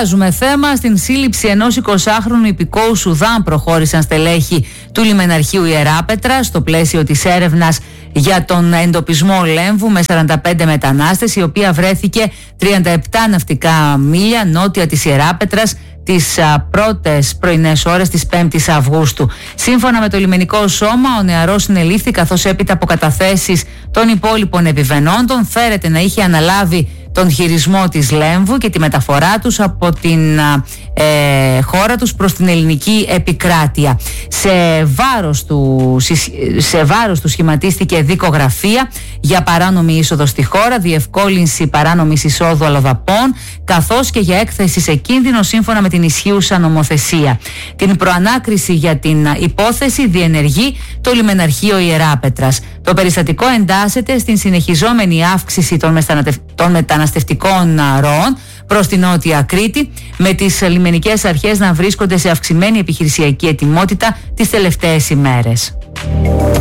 Αλλάζουμε θέμα. Στην σύλληψη ενός 20χρονου υπηκόου Σουδάν προχώρησαν στελέχη του λιμεναρχείου Ιεράπετρα στο πλαίσιο της έρευνας για τον εντοπισμό Λέμβου με 45 μετανάστες, η οποία βρέθηκε 37 ναυτικά μίλια νότια της Ιεράπετρας τις πρώτες πρωινές ώρες της 5ης Αυγούστου. Σύμφωνα με το λιμενικό σώμα, ο νεαρός συνελήφθη καθώς έπειτα από καταθέσεις των υπόλοιπων επιβαινόντων φέρεται να είχε αναλάβει τον χειρισμό της Λέμβου και τη μεταφορά τους από την χώρα τους προς την ελληνική επικράτεια. Σε βάρος του σχηματίστηκε δικογραφία για παράνομη είσοδο στη χώρα, διευκόλυνση παράνομης εισόδου αλλοδαπών, καθώς και για έκθεση σε κίνδυνο σύμφωνα με την ισχύουσα νομοθεσία. Την προανάκριση για την υπόθεση διενεργεί το λιμεναρχείο Ιεράπετρας. Το περιστατικό εντάσσεται στην συνεχιζόμενη αύξηση των μεταναστευτικών ροών προς την Νότια Κρήτη, με τις λιμενικές αρχές να βρίσκονται σε αυξημένη επιχειρησιακή ετοιμότητα τις τελευταίες ημέρες.